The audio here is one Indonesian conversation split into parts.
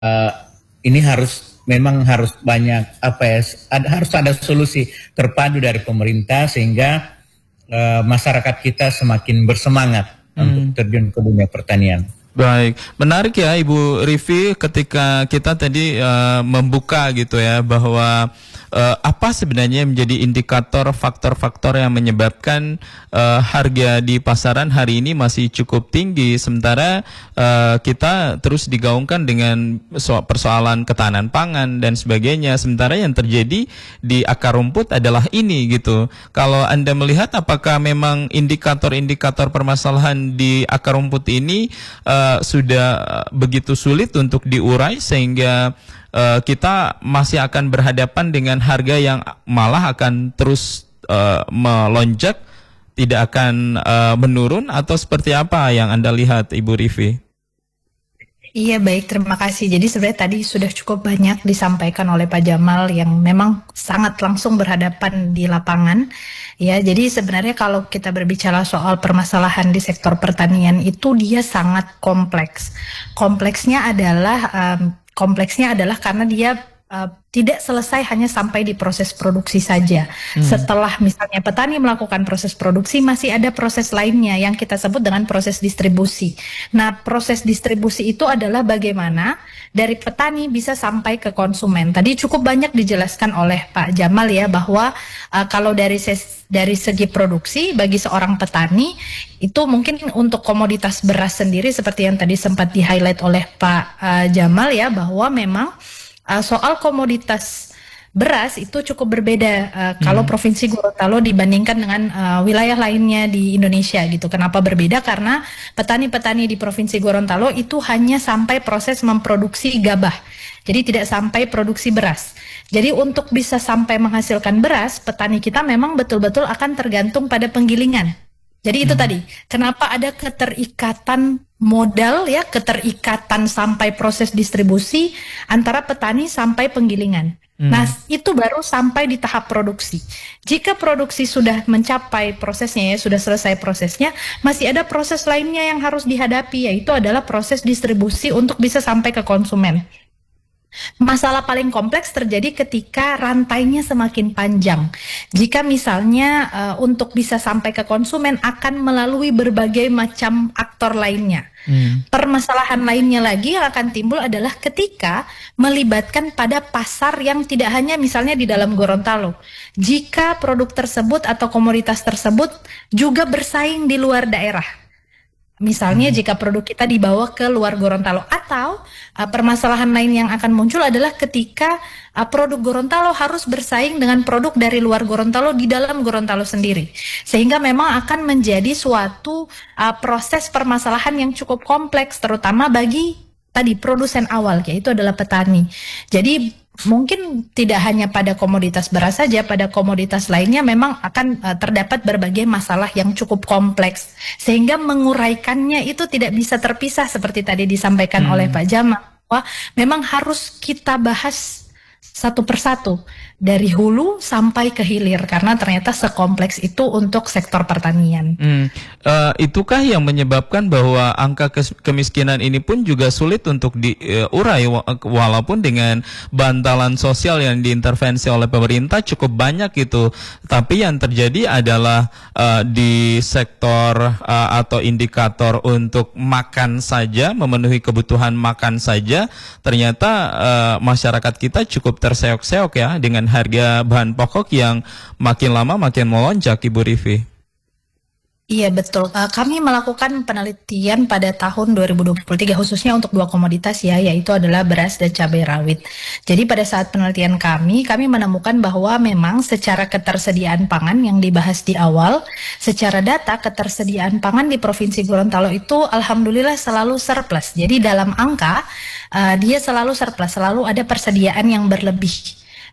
eh, ini memang harus banyak harus ada solusi terpadu dari pemerintah sehingga masyarakat kita semakin bersemangat untuk terjun ke dunia pertanian. Baik, menarik ya Ibu Rivi ketika kita tadi membuka gitu ya bahwa apa sebenarnya menjadi indikator faktor-faktor yang menyebabkan harga di pasaran hari ini masih cukup tinggi sementara kita terus digaungkan dengan persoalan ketahanan pangan dan sebagainya sementara yang terjadi di akar rumput adalah ini gitu. Kalau Anda melihat apakah memang indikator-indikator permasalahan di akar rumput ini sudah begitu sulit untuk diurai sehingga kita masih akan berhadapan dengan harga yang malah akan terus melonjak, tidak akan menurun atau seperti apa yang Anda lihat Ibu Rivi? Iya baik, terima kasih. Jadi sebenarnya tadi sudah cukup banyak disampaikan oleh Pak Jamal yang memang sangat langsung berhadapan di lapangan. Ya, jadi sebenarnya kalau kita berbicara soal permasalahan di sektor pertanian itu dia sangat kompleks. Kompleksnya adalah karena dia tidak selesai hanya sampai di proses produksi saja. Setelah misalnya petani melakukan proses produksi, masih ada proses lainnya yang kita sebut dengan proses distribusi. Nah, proses distribusi itu adalah bagaimana dari petani bisa sampai ke konsumen. Tadi cukup banyak dijelaskan oleh Pak Jamal ya bahwa kalau dari segi produksi bagi seorang petani itu mungkin untuk komoditas beras sendiri seperti yang tadi sempat di-highlight oleh Pak Jamal ya bahwa memang soal komoditas beras itu cukup berbeda kalau Provinsi Gorontalo dibandingkan dengan wilayah lainnya di Indonesia gitu. Kenapa berbeda? Karena petani-petani di Provinsi Gorontalo itu hanya sampai proses memproduksi gabah. Jadi tidak sampai produksi beras. Jadi untuk bisa sampai menghasilkan beras, petani kita memang betul-betul akan tergantung pada penggilingan. Jadi itu tadi, kenapa ada keterikatan modal ya, keterikatan sampai proses distribusi antara petani sampai penggilingan. Nah, itu baru sampai di tahap produksi. Jika produksi sudah mencapai prosesnya ya, sudah selesai prosesnya, masih ada proses lainnya yang harus dihadapi, yaitu adalah proses distribusi untuk bisa sampai ke konsumen. Masalah paling kompleks terjadi ketika rantainya semakin panjang. Jika misalnya untuk bisa sampai ke konsumen akan melalui berbagai macam aktor lainnya. Permasalahan lainnya lagi yang akan timbul adalah ketika melibatkan pada pasar yang tidak hanya misalnya di dalam Gorontalo. Jika produk tersebut atau komoditas tersebut juga bersaing di luar daerah. Misalnya jika produk kita dibawa ke luar Gorontalo atau permasalahan lain yang akan muncul adalah ketika produk Gorontalo harus bersaing dengan produk dari luar Gorontalo di dalam Gorontalo sendiri. Sehingga memang akan menjadi suatu proses permasalahan yang cukup kompleks terutama bagi tadi produsen awal yaitu adalah petani. Jadi mungkin tidak hanya pada komoditas beras saja, pada komoditas lainnya memang akan terdapat berbagai masalah yang cukup kompleks. Sehingga menguraikannya itu tidak bisa terpisah seperti tadi disampaikan oleh Pak Jamal. Bahwa memang harus kita bahas satu persatu dari hulu sampai ke hilir karena ternyata sekompleks itu untuk sektor pertanian. Itukah yang menyebabkan bahwa angka kemiskinan ini pun juga sulit untuk diurai walaupun dengan bantalan sosial yang diintervensi oleh pemerintah cukup banyak itu, tapi yang terjadi adalah di sektor atau indikator untuk makan saja, memenuhi kebutuhan makan saja, ternyata masyarakat kita cukup terseok-seok ya dengan harga bahan pokok yang makin lama makin melonjak, Ibu Rivi. Iya betul, kami melakukan penelitian pada tahun 2023 khususnya untuk dua komoditas ya, yaitu adalah beras dan cabai rawit. Jadi pada saat penelitian kami menemukan bahwa memang secara ketersediaan pangan yang dibahas di awal, secara data ketersediaan pangan di Provinsi Gorontalo itu alhamdulillah selalu surplus. Jadi dalam angka dia selalu surplus, selalu ada persediaan yang berlebih.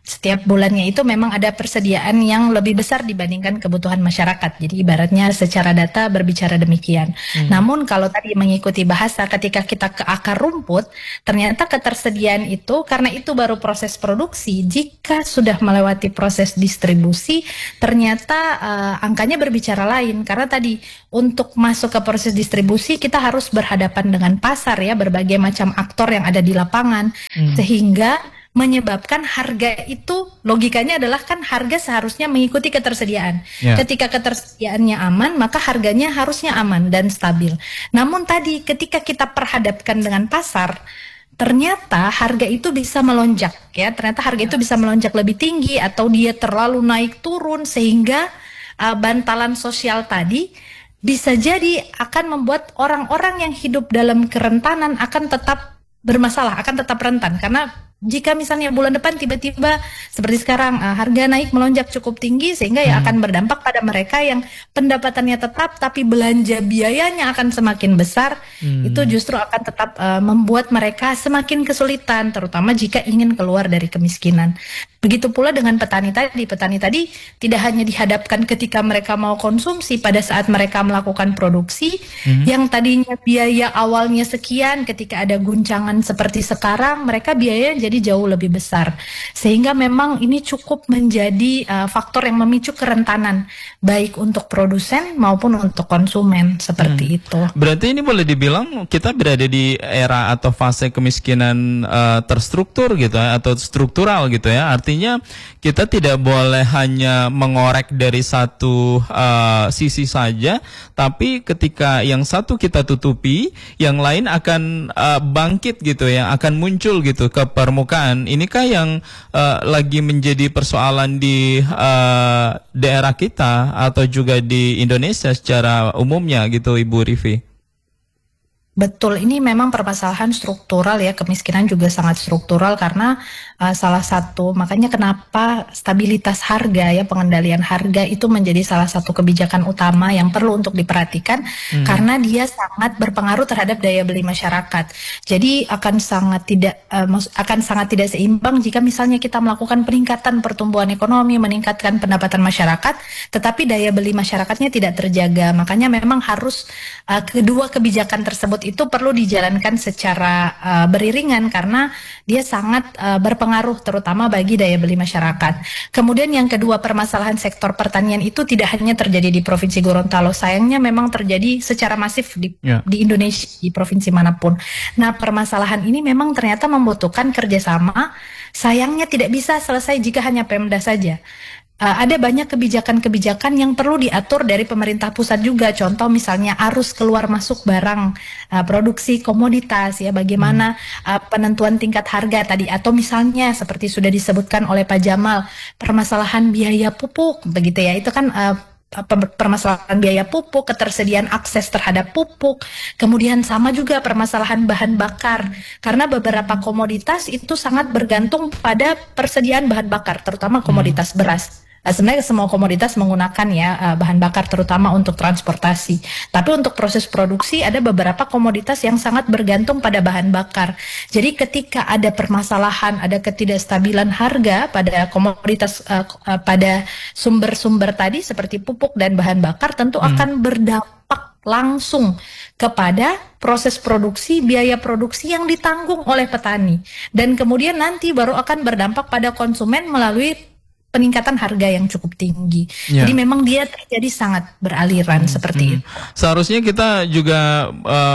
Setiap bulannya itu memang ada persediaan yang lebih besar dibandingkan kebutuhan masyarakat. Jadi ibaratnya secara data berbicara demikian. Namun kalau tadi mengikuti bahasa, ketika kita ke akar rumput, ternyata ketersediaan itu, karena itu baru proses produksi, jika sudah melewati proses distribusi, ternyata angkanya berbicara lain. Karena tadi untuk masuk ke proses distribusi, kita harus berhadapan dengan pasar ya, berbagai macam aktor yang ada di lapangan, sehingga menyebabkan harga itu, logikanya adalah kan harga seharusnya mengikuti ketersediaan. Ketika ketersediaannya aman, maka harganya harusnya aman dan stabil. Namun tadi ketika kita perhadapkan dengan pasar, ternyata harga itu bisa melonjak ya. Ternyata harga itu bisa melonjak lebih tinggi atau dia terlalu naik turun, sehingga bantalan sosial tadi bisa jadi akan membuat orang-orang yang hidup dalam kerentanan akan tetap bermasalah, akan tetap rentan. Karena jika misalnya bulan depan tiba-tiba seperti sekarang harga naik melonjak cukup tinggi, sehingga ya akan berdampak pada mereka yang pendapatannya tetap tapi belanja biayanya akan semakin besar, itu justru akan tetap membuat mereka semakin kesulitan, terutama jika ingin keluar dari kemiskinan. Begitu pula dengan petani tadi. Petani tadi tidak hanya dihadapkan ketika mereka mau konsumsi, pada saat mereka melakukan produksi, yang tadinya biaya awalnya sekian, ketika ada guncangan seperti sekarang, mereka biayanya jadi jauh lebih besar. Sehingga memang ini cukup menjadi faktor yang memicu kerentanan, baik untuk produsen maupun untuk konsumen, seperti itu. Berarti ini boleh dibilang kita berada di era atau fase kemiskinan terstruktur gitu ya, atau struktural gitu ya. Artinya kita tidak boleh hanya mengorek dari satu sisi saja, tapi ketika yang satu kita tutupi, yang lain akan bangkit gitu ya, akan muncul gitu ke permukaan. Inikah yang lagi menjadi persoalan di daerah kita atau juga di Indonesia secara umumnya gitu, Ibu Rifi? Betul, ini memang permasalahan struktural ya, kemiskinan juga sangat struktural karena salah satu, makanya kenapa stabilitas harga ya, pengendalian harga itu menjadi salah satu kebijakan utama yang perlu untuk diperhatikan, karena dia sangat berpengaruh terhadap daya beli masyarakat. Jadi akan sangat tidak seimbang jika misalnya kita melakukan peningkatan pertumbuhan ekonomi, meningkatkan pendapatan masyarakat, tetapi daya beli masyarakatnya tidak terjaga. Makanya memang harus kedua kebijakan tersebut itu perlu dijalankan secara beriringan, karena dia sangat berpengaruh terutama bagi daya beli masyarakat. Kemudian yang kedua, permasalahan sektor pertanian itu tidak hanya terjadi di Provinsi Gorontalo, sayangnya memang terjadi secara masif di Indonesia, di provinsi manapun. Nah, permasalahan ini memang ternyata membutuhkan kerjasama, sayangnya tidak bisa selesai jika hanya Pemda saja. Ada banyak kebijakan-kebijakan yang perlu diatur dari pemerintah pusat juga. Contoh misalnya arus keluar masuk barang, produksi komoditas ya, bagaimana penentuan tingkat harga tadi, atau misalnya seperti sudah disebutkan oleh Pak Jamal, permasalahan biaya pupuk begitu ya. Itu kan permasalahan biaya pupuk, ketersediaan akses terhadap pupuk, kemudian sama juga permasalahan bahan bakar, karena beberapa komoditas itu sangat bergantung pada persediaan bahan bakar, terutama komoditas beras. Sebenarnya semua komoditas menggunakan ya bahan bakar, terutama untuk transportasi. Tapi untuk proses produksi ada beberapa komoditas yang sangat bergantung pada bahan bakar. Jadi ketika ada permasalahan, ada ketidakstabilan harga pada komoditas, pada sumber-sumber tadi seperti pupuk dan bahan bakar, tentu akan berdampak langsung kepada proses produksi, biaya produksi yang ditanggung oleh petani. Dan kemudian nanti baru akan berdampak pada konsumen melalui peningkatan harga yang cukup tinggi. Jadi memang dia terjadi sangat beraliran seperti itu. Seharusnya kita juga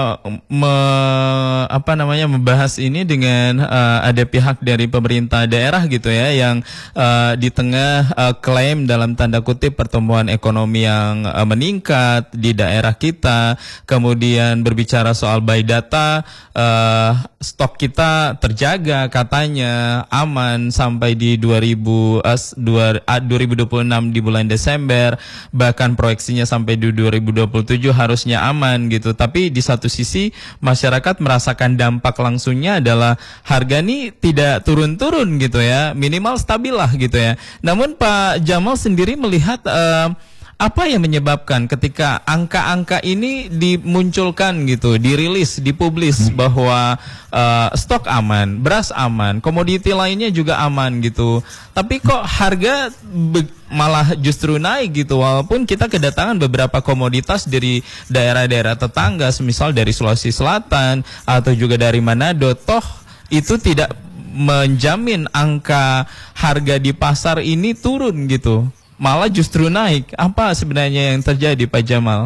membahas ini dengan ada pihak dari pemerintah daerah gitu ya, yang di tengah klaim dalam tanda kutip pertumbuhan ekonomi yang meningkat di daerah kita, kemudian berbicara soal by data, stok kita terjaga katanya aman sampai di 2026 di bulan Desember, bahkan proyeksinya sampai di 2027 harusnya aman gitu. Tapi di satu sisi masyarakat merasakan dampak langsungnya adalah harga ini tidak turun-turun gitu ya, minimal stabil lah gitu ya. Namun Pak Jamal sendiri melihat Apa yang menyebabkan ketika angka-angka ini dimunculkan gitu, dirilis, dipublis bahwa stok aman, beras aman, komoditi lainnya juga aman gitu. Tapi kok harga malah justru naik gitu, walaupun kita kedatangan beberapa komoditas dari daerah-daerah tetangga, semisal dari Sulawesi Selatan atau juga dari Manado, toh itu tidak menjamin angka harga di pasar ini turun gitu, malah justru naik. Apa sebenarnya yang terjadi, Pak Jamal?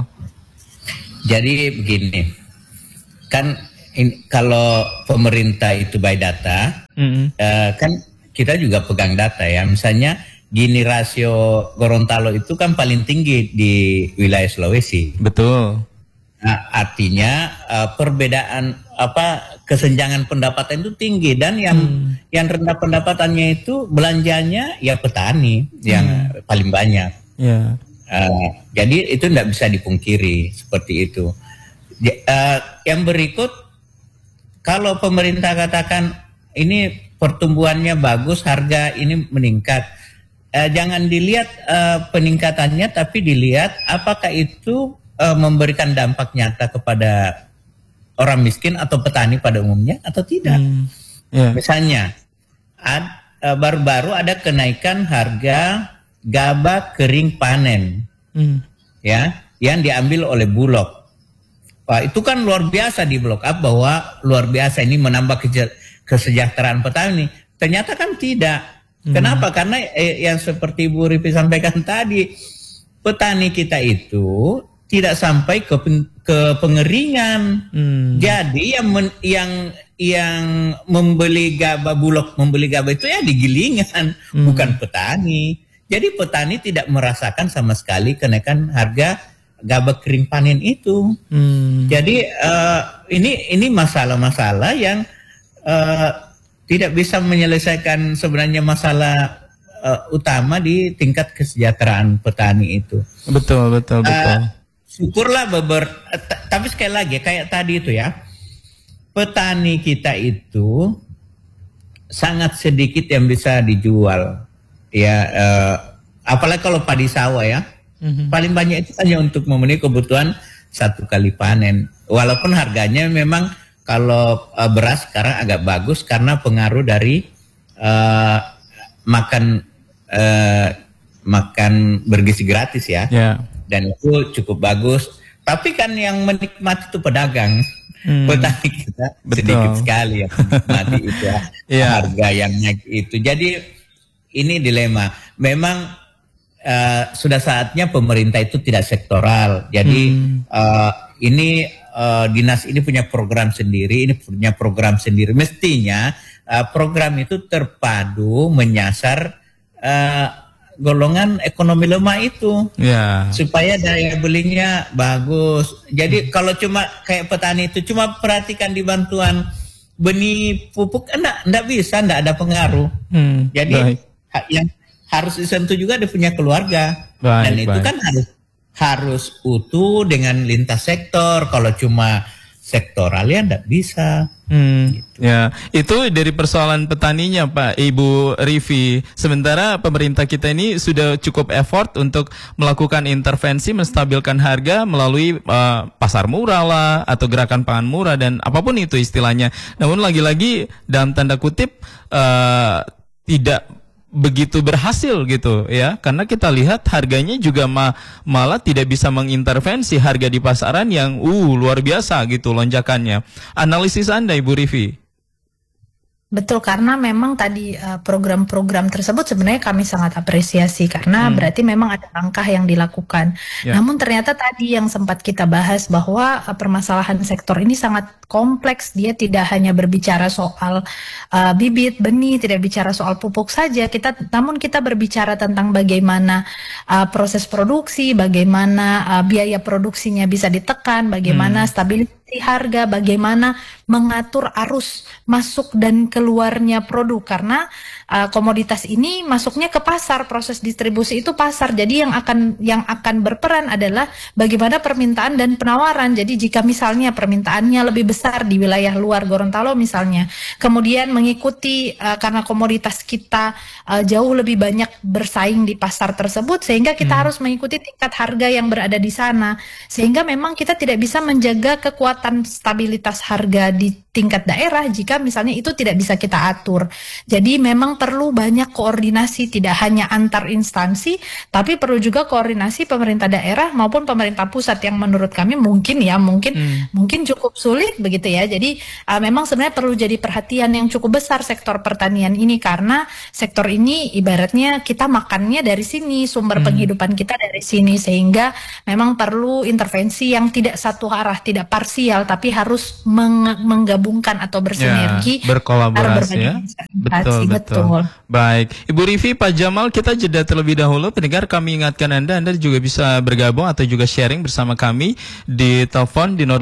Jadi begini, kan kalau pemerintah itu by data, kan kita juga pegang data ya. Misalnya gini, rasio Gorontalo itu kan paling tinggi di wilayah Sulawesi. Betul. Nah, artinya perbedaan kesenjangan pendapatan itu tinggi, dan yang rendah pendapatannya itu belanjanya ya petani yang paling banyak. Yeah. Jadi itu tidak bisa dipungkiri seperti itu. Yang berikut, kalau pemerintah katakan ini pertumbuhannya bagus, harga ini meningkat, jangan dilihat peningkatannya, tapi dilihat apakah itu memberikan dampak nyata kepada orang miskin atau petani pada umumnya atau tidak. Misalnya baru-baru ada kenaikan harga gabah kering panen, ya, yang diambil oleh Bulog. Itu kan luar biasa, di blow up bahwa luar biasa ini menambah kesejahteraan petani. Ternyata kan tidak. Kenapa? Karena yang seperti Bu Rifi sampaikan tadi, petani kita itu tidak sampai ke pengeringan. Jadi yang membeli gabah, Bulog membeli gabah itu ya di gilingan, bukan petani. Jadi petani tidak merasakan sama sekali kenaikan harga gabah kering panen itu. Jadi ini masalah-masalah yang tidak bisa menyelesaikan sebenarnya masalah utama di tingkat kesejahteraan petani itu. Betul. Syukurlah tapi sekali lagi kayak tadi itu ya, petani kita itu sangat sedikit yang bisa dijual ya, apalagi kalau padi sawah ya, paling banyak itu hanya untuk memenuhi kebutuhan satu kali panen. Walaupun harganya memang kalau beras sekarang agak bagus karena pengaruh dari makan bergizi gratis ya. Dan itu cukup bagus. Tapi kan yang menikmati itu pedagang. Petani kita sedikit sekali yang menikmati itu ya. Harga yang naik itu. Jadi ini dilema. Memang sudah saatnya pemerintah itu tidak sektoral. Jadi ini dinas ini punya program sendiri, ini punya program sendiri. Mestinya program itu terpadu menyasar golongan ekonomi lemah itu, supaya daya belinya bagus. Jadi kalau cuma kayak petani itu cuma perhatikan di bantuan benih pupuk, enggak bisa, enggak ada pengaruh. Jadi yang harus disentuh juga dia punya keluarga, dan itu kan harus utuh dengan lintas sektor. Kalau cuma sektoral ya enggak bisa. Gitu. Ya, itu dari persoalan petaninya, Pak, Ibu Rifi. Sementara pemerintah kita ini sudah cukup effort untuk melakukan intervensi menstabilkan harga melalui pasar murah lah, atau gerakan pangan murah, dan apapun itu istilahnya. Namun lagi-lagi dalam tanda kutip tidak begitu berhasil gitu ya, karena kita lihat harganya juga malah tidak bisa mengintervensi harga di pasaran yang luar biasa gitu lonjakannya. Analisis Anda, Ibu Rifi? Betul, karena memang tadi program-program tersebut sebenarnya kami sangat apresiasi, karena berarti memang ada langkah yang dilakukan. Namun ternyata tadi yang sempat kita bahas bahwa permasalahan sektor ini sangat kompleks. Dia tidak hanya berbicara soal bibit, benih, tidak bicara soal pupuk saja. Namun kita berbicara tentang bagaimana proses produksi, bagaimana biaya produksinya bisa ditekan, bagaimana stabilitas stabilisasi harga, bagaimana mengatur arus masuk dan keluarnya produk, karena komoditas ini masuknya ke pasar, proses distribusi itu pasar. Jadi yang akan berperan adalah bagaimana permintaan dan penawaran. Jadi jika misalnya permintaannya lebih besar di wilayah luar Gorontalo misalnya, kemudian mengikuti karena komoditas kita jauh lebih banyak bersaing di pasar tersebut, sehingga kita harus mengikuti tingkat harga yang berada di sana, sehingga memang kita tidak bisa menjaga kekuatan stabilitas harga di tingkat daerah jika misalnya itu tidak bisa kita atur. Jadi memang perlu banyak koordinasi, tidak hanya antar instansi, tapi perlu juga koordinasi pemerintah daerah maupun pemerintah pusat, yang menurut kami mungkin cukup sulit begitu ya. Jadi memang sebenarnya perlu jadi perhatian yang cukup besar sektor pertanian ini, karena sektor ini ibaratnya kita makannya dari sini, sumber penghidupan kita dari sini, sehingga memang perlu intervensi yang tidak satu arah, tidak parsial, tapi harus menggabungkan atau bersinergi, berkolaborasi ya. Betul. Baik, Ibu Rivi, Pak Jamal, kita jeda terlebih dahulu. Pendengar, kami ingatkan Anda juga bisa bergabung atau juga sharing bersama kami di telepon di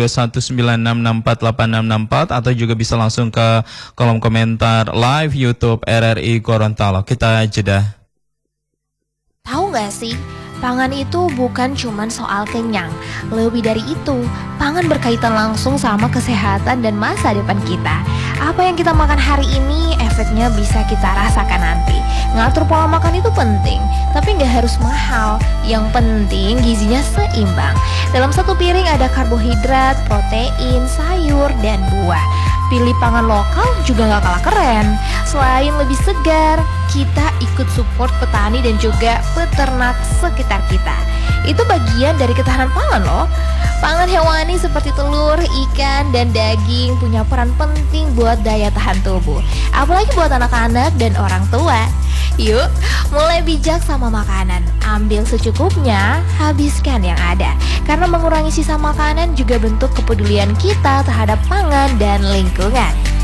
082196648664 atau juga bisa langsung ke kolom komentar live YouTube RRI Gorontalo. Kita jeda. Tahu nggak sih? Pangan itu bukan cuma soal kenyang. Lebih dari itu, pangan berkaitan langsung sama kesehatan dan masa depan kita. Apa yang kita makan hari ini, efeknya bisa kita rasakan nanti. Ngatur pola makan itu penting, tapi nggak harus mahal. Yang penting gizinya seimbang. Dalam satu piring ada karbohidrat, protein, sayur, dan buah. Pilih pangan lokal juga nggak kalah keren. Selain lebih segar, kita ikut support petani dan juga peternak sekitar kita. Itu bagian dari ketahanan pangan loh. Pangan hewani seperti telur, ikan, dan daging punya peran penting buat daya tahan tubuh. Apalagi buat anak-anak dan orang tua. Yuk, mulai bijak sama makanan. Ambil secukupnya, habiskan yang ada. Karena mengurangi sisa makanan juga bentuk kepedulian kita terhadap pangan dan lingkungan.